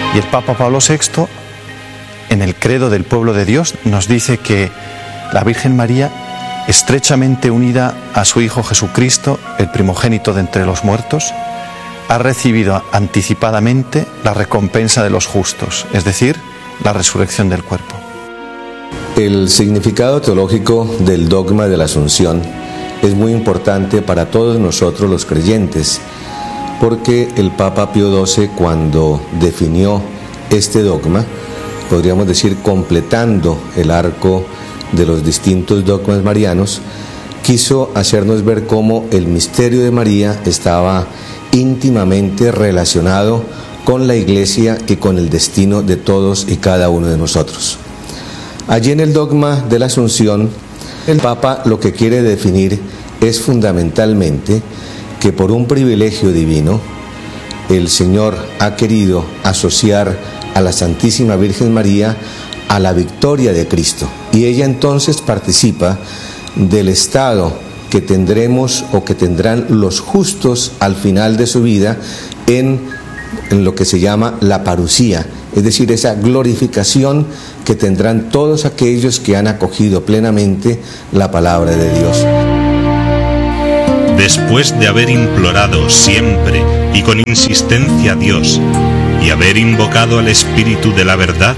Y el Papa Pablo VI, en el credo del pueblo de Dios, nos dice que la Virgen María, estrechamente unida a su Hijo Jesucristo, el primogénito de entre los muertos, ha recibido anticipadamente la recompensa de los justos, es decir, la resurrección del cuerpo. El significado teológico del dogma de la Asunción es muy importante para todos nosotros los creyentes, porque el Papa Pío XII, cuando definió este dogma, podríamos decir completando el arco de los distintos dogmas marianos, quiso hacernos ver cómo el misterio de María estaba íntimamente relacionado con la Iglesia y con el destino de todos y cada uno de nosotros. Allí en el dogma de la Asunción, el Papa lo que quiere definir es fundamentalmente que por un privilegio divino, el Señor ha querido asociar a la Santísima Virgen María a la victoria de Cristo, y ella entonces participa del estado que tendremos o que tendrán los justos al final de su vida en lo que se llama la parusía, es decir, esa glorificación que tendrán todos aquellos que han acogido plenamente la palabra de Dios. Después de haber implorado siempre y con insistencia a Dios y haber invocado al Espíritu de la verdad,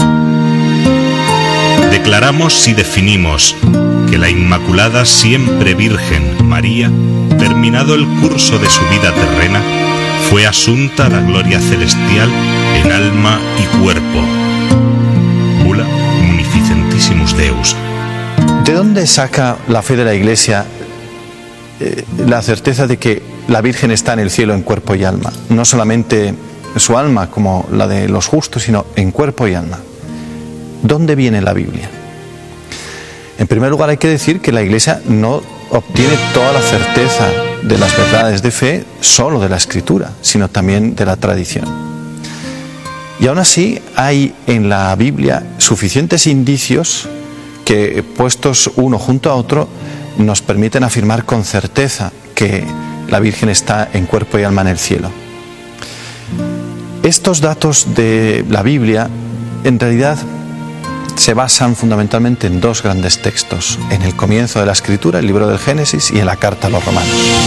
declaramos y definimos que la Inmaculada Siempre Virgen María, terminado el curso de su vida terrena, fue asunta a la gloria celestial en alma y cuerpo. Bula Munificentissimus Deus. ¿De dónde saca la fe de la Iglesia la certeza de que la Virgen está en el cielo en cuerpo y alma? No solamente su alma como la de los justos, sino en cuerpo y alma. ¿Dónde viene la Biblia? En primer lugar, hay que decir que la Iglesia no obtiene toda la certeza de las verdades de fe solo de la Escritura, sino también de la tradición. Y aún así hay en la Biblia suficientes indicios que, puestos uno junto a otro, nos permiten afirmar con certeza que la Virgen está en cuerpo y alma en el cielo. Estos datos de la Biblia, en realidad, se basan fundamentalmente en dos grandes textos: en el comienzo de la Escritura, el libro del Génesis, y en la carta a los Romanos.